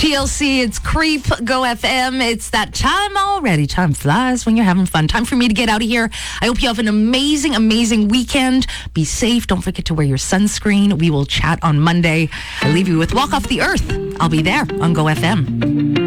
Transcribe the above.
TLC, it's Creep, Go FM. It's that time already. Time flies when you're having fun. Time for me to get out of here. I hope you have an amazing, amazing weekend. Be safe. Don't forget to wear your sunscreen. We will chat on Monday. I leave you with Walk Off the Earth. I'll be there on Go FM.